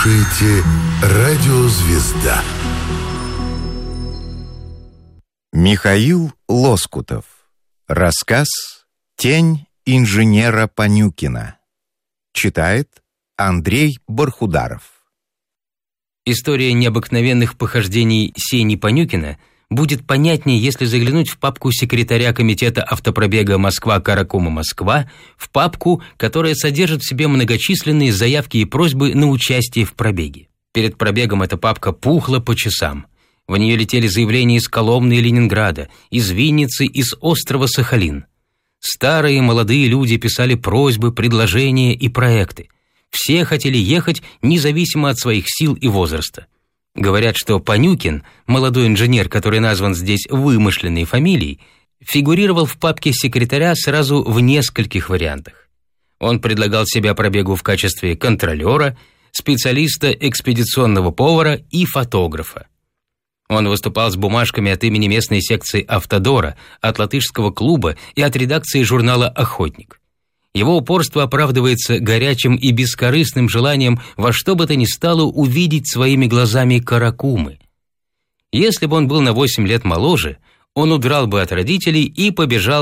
слушаете «Радио Звезда». Михаил Лоскутов. Рассказ «Тень инженера Панюкина». Читает Андрей Бархударов. История необыкновенных похождений Сени Панюкина будет понятнее, если заглянуть в папку секретаря комитета автопробега Москва-Каракума-Москва, в папку, которая содержит в себе многочисленные заявки и просьбы на участие в пробеге. Перед пробегом эта папка пухла по часам. В нее летели заявления из Коломны и Ленинграда, из Винницы, из острова Сахалин. Старые и молодые люди писали просьбы, предложения и проекты. Все хотели ехать, независимо от своих сил и возраста. Говорят, что Панюкин, молодой инженер, который назван здесь вымышленной фамилией, фигурировал в папке секретаря сразу в нескольких вариантах. Он предлагал себя пробегу в качестве контролера, специалиста, экспедиционного повара и фотографа. Он выступал с бумажками от имени местной секции «Автодора», от латышского клуба и от редакции журнала «Охотник». Его упорство оправдывается горячим и бескорыстным желанием во что бы то ни стало увидеть своими глазами Каракумы. Если бы он был на 8 лет моложе, он удрал бы от родителей и побежал